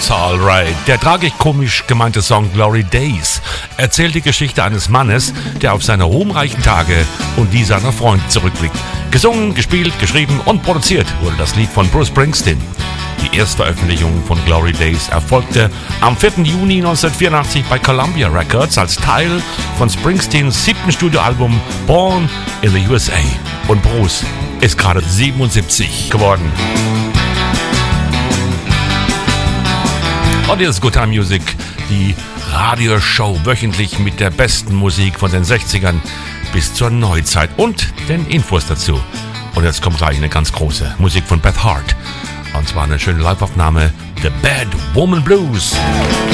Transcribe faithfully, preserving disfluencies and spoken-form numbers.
That's alright. Der tragikomisch gemeinte Song Glory Days erzählt die Geschichte eines Mannes, der auf seine ruhmreichen Tage und die seiner Freunde zurückblickt. Gesungen, gespielt, geschrieben und produziert wurde das Lied von Bruce Springsteen. Die Erstveröffentlichung von Glory Days erfolgte am vierten Juni neunzehnhundertvierundachtzig bei Columbia Records als Teil von Springsteens siebten Studioalbum Born in the U S A. Und Bruce ist gerade siebenundsiebzig geworden. Und hier ist Good Time Music, die Radioshow wöchentlich mit der besten Musik von den sechzigern bis zur Neuzeit und den Infos dazu. Und jetzt kommt gleich eine ganz große Musik von Beth Hart. Und zwar eine schöne Live-Aufnahme, The Bad Woman Blues.